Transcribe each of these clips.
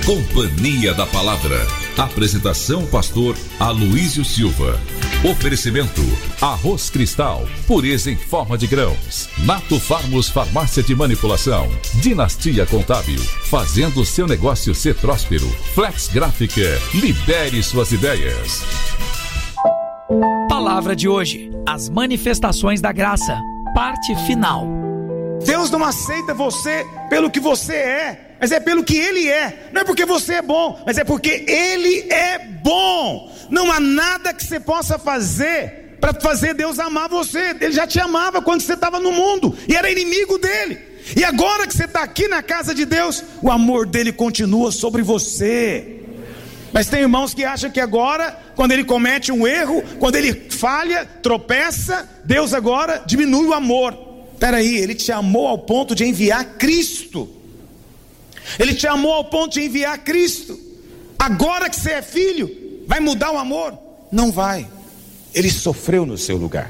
Companhia da Palavra. Apresentação: pastor Aloísio Silva. Oferecimento: Arroz Cristal, pureza em forma de grãos. Nato Farmos, farmácia de manipulação. Dinastia Contábil, fazendo o seu negócio ser próspero. Flex Gráfica, libere suas ideias. Palavra de hoje: as manifestações da graça, parte final. Deus não aceita você pelo que você é, mas é pelo que Ele é. Não é porque você é bom, mas é porque Ele é bom. Não há nada que você possa fazer para fazer Deus amar você. Ele já te amava quando você estava no mundo e era inimigo dele. E agora que você está aqui na casa de Deus, o amor dele continua sobre você. Mas tem irmãos que acham que agora, quando ele comete um erro, quando ele falha, tropeça, Deus agora diminui o amor. Peraí, Ele te amou ao ponto de enviar Cristo. Ele te amou ao ponto de enviar Cristo. Agora que você é filho, vai mudar o amor? Não vai. Ele sofreu no seu lugar.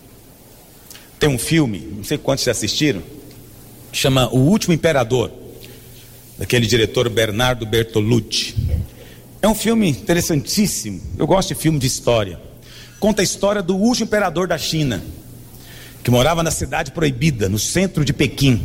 Tem um filme, não sei quantos já assistiram, que chama O Último Imperador, daquele diretor Bernardo Bertolucci. É um filme interessantíssimo. Eu gosto de filme de história. Conta a história do último imperador da China, que morava na cidade proibida, no centro de Pequim.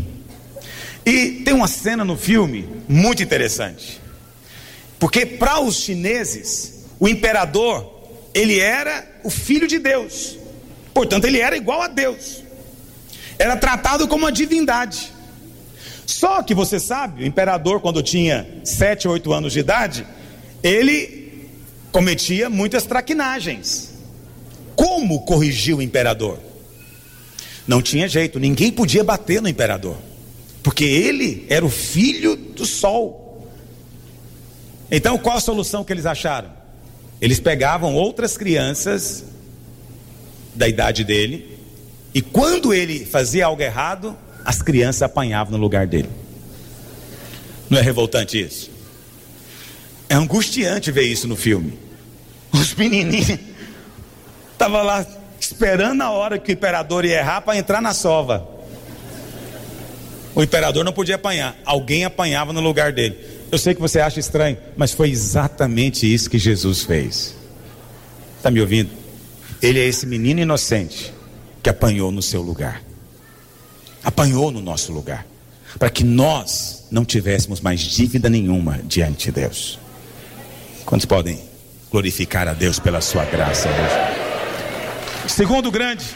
E tem uma cena no filme muito interessante, porque para os chineses, o imperador, ele era o filho de Deus, portanto ele era igual a Deus, era tratado como uma divindade. Só que você sabe, o imperador, quando tinha 7 ou 8 anos de idade, ele cometia muitas traquinagens. Como corrigir o imperador? Não tinha jeito, ninguém podia bater no imperador, porque ele era o filho do sol. Então qual a solução que eles acharam? Eles pegavam outras crianças da idade dele, e quando ele fazia algo errado, as crianças apanhavam no lugar dele. Não é revoltante isso? É angustiante ver isso no filme. Os menininhos estavam lá esperando a hora que o imperador ia errar para entrar na sova. O imperador não podia apanhar, alguém apanhava no lugar dele. Eu sei que você acha estranho, mas foi exatamente isso que Jesus fez. Está me ouvindo? Ele é esse menino inocente que apanhou no seu lugar, apanhou no nosso lugar, para que nós não tivéssemos mais dívida nenhuma diante de Deus. Quantos podem glorificar a Deus pela sua graça hoje? Segunda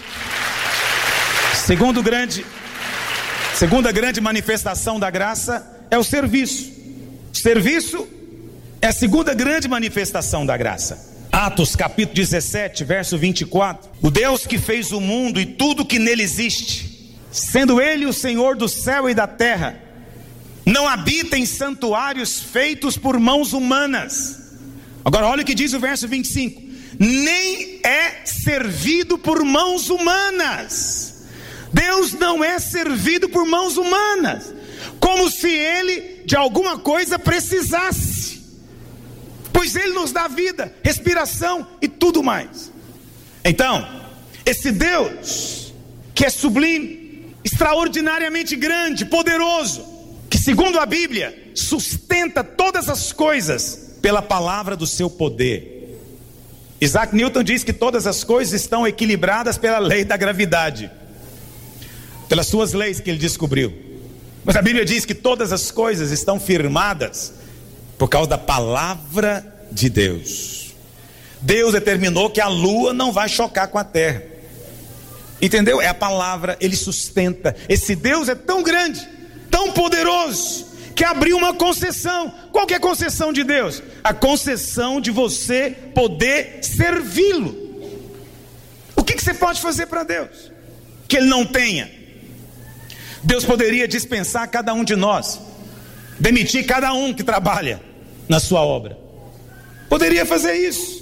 grande manifestação da graça é o serviço. Serviço é a segunda grande manifestação da graça. Atos capítulo 17, verso 24. O Deus que fez o mundo e tudo que nele existe, sendo Ele o Senhor do céu e da terra, não habita em santuários feitos por mãos humanas. Agora olha o que diz o verso 25. Nem é servido por mãos humanas. Deus não é servido por mãos humanas, como se Ele de alguma coisa precisasse, pois Ele nos dá vida, respiração e tudo mais. Então, esse Deus que é sublime, extraordinariamente grande, poderoso, que segundo a Bíblia sustenta todas as coisas pela palavra do seu poder. Isaac Newton diz que todas as coisas estão equilibradas pela lei da gravidade, pelas suas leis que ele descobriu. Mas a Bíblia diz que todas as coisas estão firmadas por causa da palavra de Deus. Deus determinou que a lua não vai chocar com a terra. Entendeu? É a palavra, Ele sustenta. Esse Deus é tão grande, tão poderoso, que abriu uma concessão. Qual que é a concessão de Deus? A concessão de você poder servi-lo. O que você pode fazer para Deus que Ele não tenha? Deus poderia dispensar cada um de nós, demitir cada um que trabalha na sua obra. Poderia fazer isso.